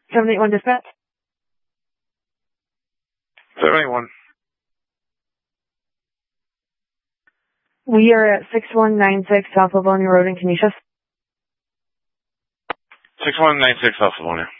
781 dispatch. 781. We are at 6196 South Livonia Road in Canisius. 6196 South Livonia.